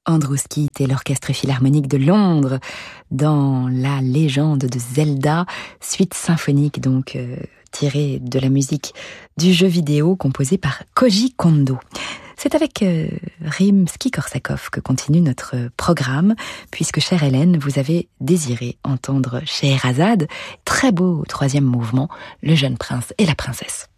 Androuski et l'Orchestre Philharmonique de Londres dans La Légende de Zelda, suite symphonique donc tirée de la musique du jeu vidéo composé par Koji Kondo. C'est avec Rimsky-Korsakov que continue notre programme, puisque, chère Hélène, vous avez désiré entendre Scheherazade, très beau troisième mouvement, le jeune prince et la princesse.